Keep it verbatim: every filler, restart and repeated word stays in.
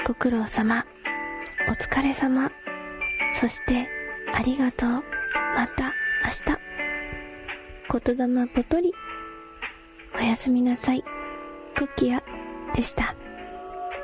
ご苦労様、お疲れ様、そしてありがとう、また明日。言霊ぽとり。おやすみなさい。クッキアでした。